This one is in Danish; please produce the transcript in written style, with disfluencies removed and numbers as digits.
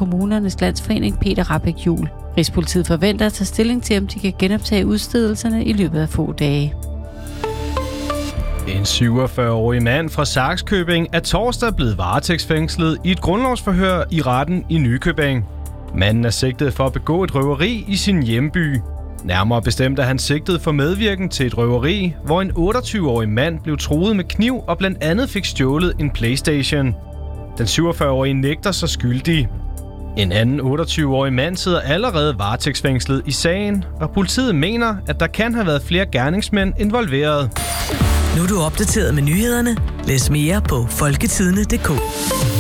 Kommunernes Landsforening Peter Rahbæk Juhl. Rigspolitiet forventer at tage stilling til, om de kan genoptage udstedelserne i løbet af få dage. En 47-årig mand fra Sakskøbing er torsdag blevet varetægtsfængslet i et grundlovsforhør i retten i Nykøbing. Manden er sigtet for at begå et røveri i sin hjemby. Nærmere bestemt er han sigtet for medvirken til et røveri, hvor en 28-årig mand blev truet med kniv og blandt andet fik stjålet en PlayStation. Den 47-årige nægter sig skyldig. En anden 28-årig mand sidder allerede varetægtsfængslet i sagen, og politiet mener, at der kan have været flere gerningsmænd involveret. Nu er du opdateret med nyhederne. Læs mere på folketidende.dk.